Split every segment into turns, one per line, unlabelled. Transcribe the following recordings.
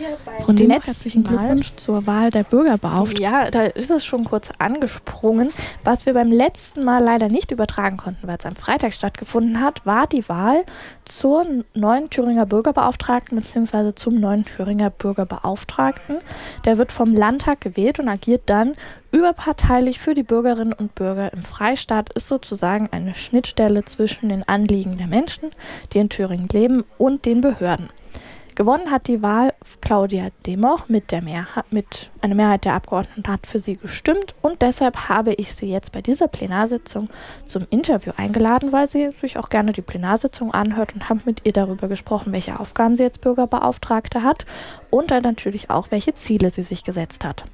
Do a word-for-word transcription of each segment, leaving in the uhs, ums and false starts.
Und herzlichen Glückwunsch zur Wahl der Bürgerbeauftragten.
Ja, da ist es schon kurz angesprungen. Was wir beim letzten Mal leider nicht übertragen konnten, weil es am Freitag stattgefunden hat, war die Wahl zur neuen Thüringer Bürgerbeauftragten bzw. zum neuen Thüringer Bürgerbeauftragten. Der wird vom Landtag gewählt und agiert dann überparteilich für die Bürgerinnen und Bürger im Freistaat, ist sozusagen eine Schnittstelle zwischen den Anliegen der Menschen, die in Thüringen leben, und den Behörden. Gewonnen hat die Wahl Claudia Democh mit der Mehrheit, mit einer Mehrheit der Abgeordneten hat für sie gestimmt, und deshalb habe ich sie jetzt bei dieser Plenarsitzung zum Interview eingeladen, weil sie sich auch gerne die Plenarsitzung anhört, und habe mit ihr darüber gesprochen, welche Aufgaben sie als Bürgerbeauftragte hat und dann natürlich auch, welche Ziele sie sich gesetzt hat.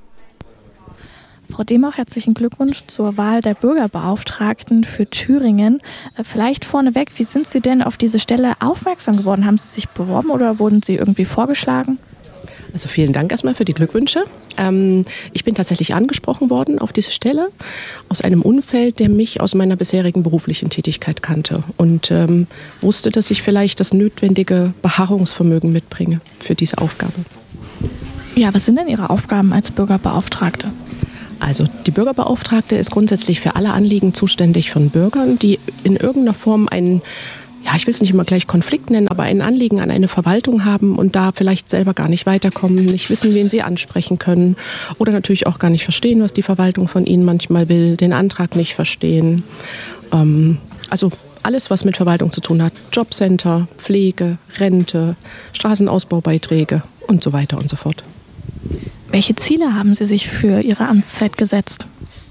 Frau Democh, herzlichen Glückwunsch zur Wahl der Bürgerbeauftragten für Thüringen. Vielleicht vorneweg, wie sind Sie denn auf diese Stelle aufmerksam geworden? Haben Sie sich beworben oder wurden Sie irgendwie vorgeschlagen?
Also vielen Dank erstmal für die Glückwünsche. Ähm, ich bin tatsächlich angesprochen worden auf diese Stelle aus einem Umfeld, der mich aus meiner bisherigen beruflichen Tätigkeit kannte und ähm, wusste, dass ich vielleicht das notwendige Beharrungsvermögen mitbringe für diese Aufgabe.
Ja, was sind denn Ihre Aufgaben als Bürgerbeauftragte?
Also die Bürgerbeauftragte ist grundsätzlich für alle Anliegen zuständig von Bürgern, die in irgendeiner Form einen, ja, ich will es nicht immer gleich Konflikt nennen, aber ein Anliegen an eine Verwaltung haben und da vielleicht selber gar nicht weiterkommen, nicht wissen, wen sie ansprechen können oder natürlich auch gar nicht verstehen, was die Verwaltung von ihnen manchmal will, den Antrag nicht verstehen. Ähm, also alles, was mit Verwaltung zu tun hat, Jobcenter, Pflege, Rente, Straßenausbaubeiträge und so weiter und so fort.
Welche Ziele haben Sie sich für Ihre Amtszeit gesetzt?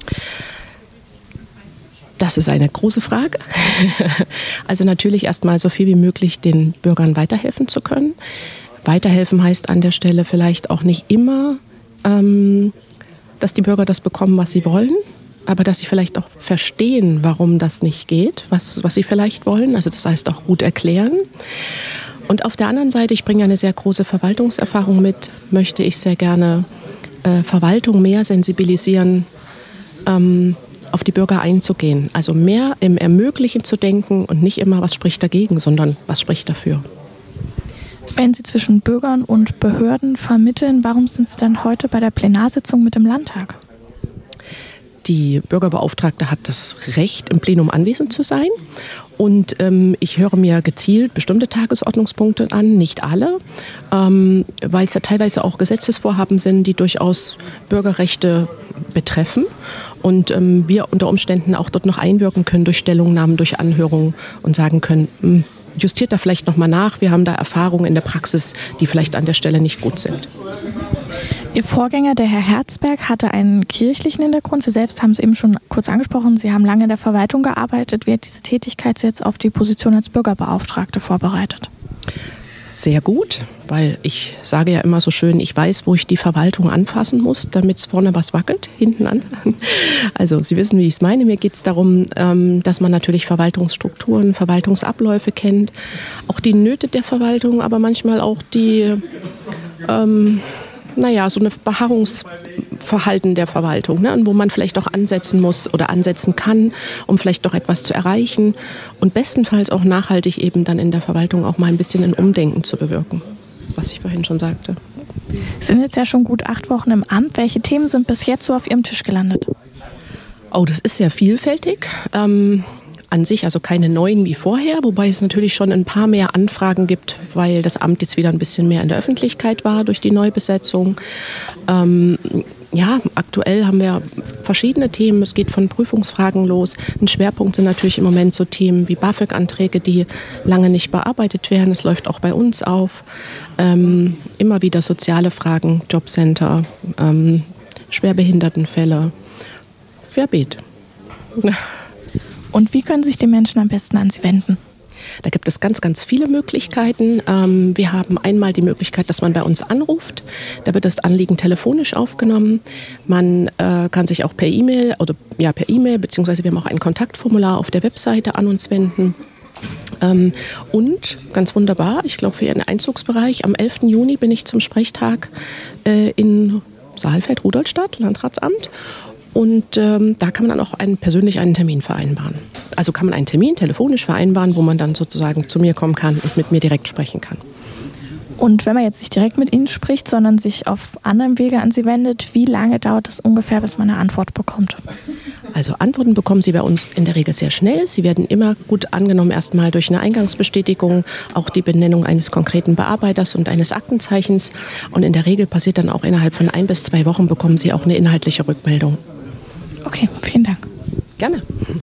Das ist eine große Frage. Also natürlich erstmal so viel wie möglich den Bürgern weiterhelfen zu können. Weiterhelfen heißt an der Stelle vielleicht auch nicht immer, ähm, dass die Bürger das bekommen, was sie wollen, aber dass sie vielleicht auch verstehen, warum das nicht geht, was, was sie vielleicht wollen. Also das heißt auch gut erklären. Und auf der anderen Seite, ich bringe eine sehr große Verwaltungserfahrung mit, möchte ich sehr gerne äh, Verwaltung mehr sensibilisieren, ähm, auf die Bürger einzugehen. Also mehr im Ermöglichen zu denken und nicht immer, was spricht dagegen, sondern was spricht dafür.
Wenn Sie zwischen Bürgern und Behörden vermitteln, warum sind Sie dann heute bei der Plenarsitzung mit dem Landtag?
Die Bürgerbeauftragte hat das Recht, im Plenum anwesend zu sein. Und ähm, ich höre mir gezielt bestimmte Tagesordnungspunkte an, nicht alle, ähm, weil es ja teilweise auch Gesetzesvorhaben sind, die durchaus Bürgerrechte betreffen. Und ähm, wir unter Umständen auch dort noch einwirken können durch Stellungnahmen, durch Anhörungen und sagen können, mh, justiert da vielleicht nochmal nach, wir haben da Erfahrungen in der Praxis, die vielleicht an der Stelle nicht gut sind.
Ihr Vorgänger, der Herr Herzberg, hatte einen kirchlichen Hintergrund. Sie selbst haben es eben schon kurz angesprochen. Sie haben lange in der Verwaltung gearbeitet. Wie hat diese Tätigkeit Sie jetzt auf die Position als Bürgerbeauftragte vorbereitet?
Sehr gut, weil ich sage ja immer so schön, ich weiß, wo ich die Verwaltung anfassen muss, damit es vorne was wackelt, hinten an. Also Sie wissen, wie ich es meine. Mir geht es darum, dass man natürlich Verwaltungsstrukturen, Verwaltungsabläufe kennt, auch die Nöte der Verwaltung, aber manchmal auch die... Ähm, naja, so ein Beharrungsverhalten der Verwaltung, ne, wo man vielleicht auch ansetzen muss oder ansetzen kann, um vielleicht doch etwas zu erreichen und bestenfalls auch nachhaltig eben dann in der Verwaltung auch mal ein bisschen ein Umdenken zu bewirken, was ich vorhin schon sagte.
Sie sind jetzt ja schon gut acht Wochen im Amt. Welche Themen sind bis jetzt so auf Ihrem Tisch gelandet?
Oh, das ist sehr vielfältig. Ähm, An sich also keine neuen wie vorher, wobei es natürlich schon ein paar mehr Anfragen gibt, weil das Amt jetzt wieder ein bisschen mehr in der Öffentlichkeit war durch die Neubesetzung. Ähm, ja, aktuell haben wir verschiedene Themen. Es geht von Prüfungsfragen los. Ein Schwerpunkt sind natürlich im Moment so Themen wie BAföG-Anträge, die lange nicht bearbeitet werden. Es läuft auch bei uns auf. Ähm, immer wieder soziale Fragen, Jobcenter, ähm, Schwerbehindertenfälle, querbeet.
Und wie können sich die Menschen am besten an Sie wenden?
Da gibt es ganz, ganz viele Möglichkeiten. Wir haben einmal die Möglichkeit, dass man bei uns anruft. Da wird das Anliegen telefonisch aufgenommen. Man kann sich auch per E-Mail oder ja per E-Mail beziehungsweise wir haben auch ein Kontaktformular auf der Webseite an uns wenden. Und ganz wunderbar, ich glaube für Ihren Einzugsbereich, am elften Juni bin ich zum Sprechtag in Saalfeld-Rudolstadt, Landratsamt. Und ähm, da kann man dann auch einen, persönlich einen Termin vereinbaren. Also kann man einen Termin telefonisch vereinbaren, wo man dann sozusagen zu mir kommen kann und mit mir direkt sprechen kann.
Und wenn man jetzt nicht direkt mit Ihnen spricht, sondern sich auf anderem Wege an Sie wendet, wie lange dauert es ungefähr, bis man eine Antwort bekommt?
Also Antworten bekommen Sie bei uns in der Regel sehr schnell. Sie werden immer gut angenommen, erstmal durch eine Eingangsbestätigung, auch die Benennung eines konkreten Bearbeiters und eines Aktenzeichens. Und in der Regel passiert dann auch innerhalb von ein bis zwei Wochen, bekommen Sie auch eine inhaltliche Rückmeldung.
Okay, vielen Dank.
Gerne.